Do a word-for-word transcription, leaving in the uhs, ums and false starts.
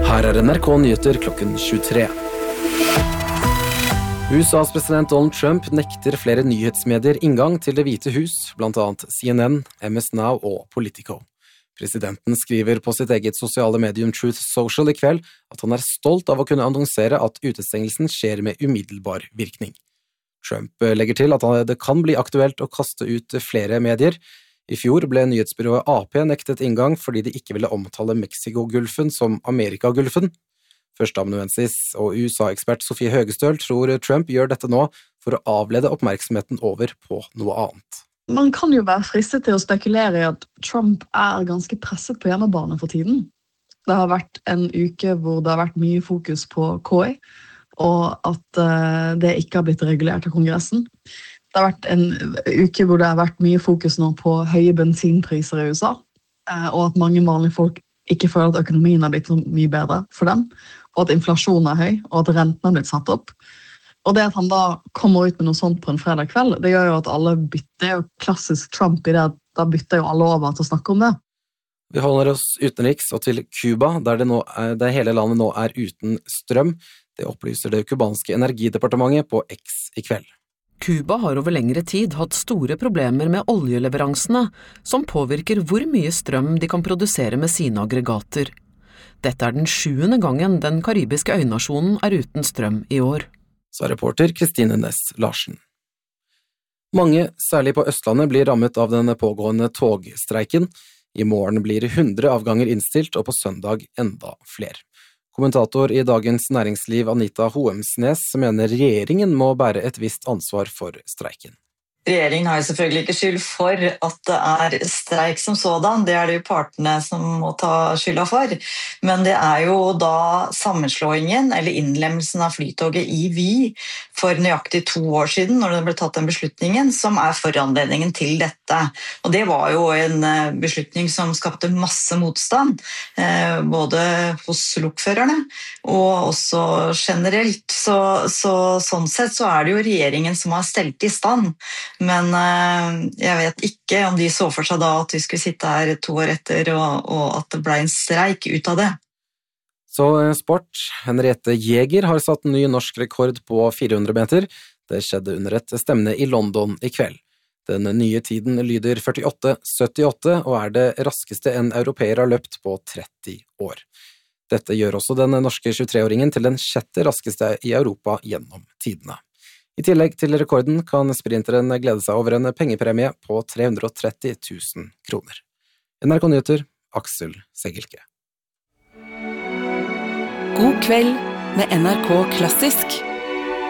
Her er N R K Nyheter klokken tjuetre. U S A's president Donald Trump nekter flere nyhetsmedier inngang til Det hvite hus, blant annet C N N, M S Now og Politico. Presidenten skriver på sitt eget sosiale medium Truth Social i kveld at han er stolt av å kunne annonsere at utestengelsen skjer med umiddelbar virkning. Trump legger til at det kan bli aktuelt å kaste ut flere medier. I fjor ble nyhetsbyrået A P nektet inngang fordi de ikke ville omtale Mexiko-gulfen som Amerika-gulfen. Førsteamanuensis og U S A-ekspert Sofie Høgestøl tror Trump gjør dette nå for å avlede oppmerksomheten over på noe annet. Man kan jo være fristet til å spekulere i at Trump er ganske presset på hjemmebane for tiden. Det har vært en uke hvor det har vært mye fokus på K I, og at det ikke har blitt regulert av Kongressen. Det har vært en uke hvor det har vært mye fokus nå på høye bensinpriser i U S A, og at mange vanlige folk ikke føler at økonomien har blitt så mye bedre for dem, og at inflasjonen er høy, og at renten har blitt satt opp. Og det at han da kommer ut med noe sånt på en fredag kveld, det gjør jo at alle bytter, det er jo klassisk Trump i det, at da bytter jo alle over til å snakke om det. Vi holder oss utenriks og til Cuba, der, det nå er, der hele landet nå er uten strøm. Det opplyser det kubanske energidepartementet på X i kveld. Cuba har over lengre tid hatt store problemer med oljeleveransene, som påvirker hvor mye strøm de kan produsere med sine aggregater. Dette er den sjuende gangen den karibiske øynasjonen er uten strøm i år. Sa reporter Kristine Næss Larsen. Mange, særlig på Østlandet, blir rammet av den pågående togstreiken. I morgen blir hundre avganger innstilt, og på søndag enda flere. Kommentator i Dagens Næringsliv Anita Hoemsnes mener regjeringen må bære et visst ansvar for streiken. Regjeringen har jo selvfølgelig ikke skyld for at det er streik som sådan, det er det jo partene som må ta skylda for. Men det er jo da sammenslåingen eller innlemmelsen av flytoget i Vy for nøyaktig to år siden, når det ble tatt den beslutningen, som er foranledningen til dette. Og det var jo en beslutning som skapte masse motstand, både hos lokførerne og også generelt. Så, så sånn sett så er det jo regjeringen som har stelt i stand. Men jeg vet ikke om de så for seg da at vi skulle sitte her to år etter, og, og at det ble en streik ut av det. Så sport. Henriette Jæger har satt ny norsk rekord på fire hundre meter. Det skjedde under et stevne i London i kveld. Den nye tiden lyder førtiåtte syttiåtte og er det raskeste en europeer har løpt på tretti år. Dette gjør også den norske tjuetre-åringen til den sjette raskeste i Europa gjennom tidene. I tillegg til rekorden kan sprinteren glede seg over en pengepremie på tre hundre og tretti tusen kroner. N R K Nyheter, Aksel Segelke. God kveld med N R K Klassisk.